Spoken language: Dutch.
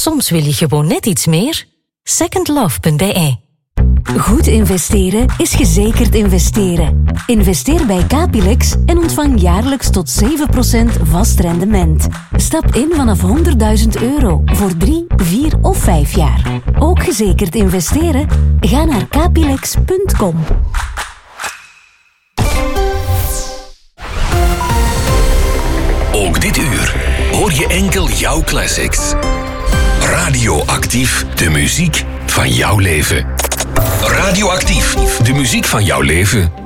Soms wil je gewoon net iets meer. Secondlove.be. Goed investeren is gezekerd investeren. Investeer bij Capilex en ontvang jaarlijks tot 7% vast rendement. Stap in vanaf €100.000 voor 3, 4 of 5 jaar. Ook gezekerd investeren? Ga naar capilex.com. Ook dit uur hoor je enkel jouw classics. Radioactief, de muziek van jouw leven. Radioactief, de muziek van jouw leven.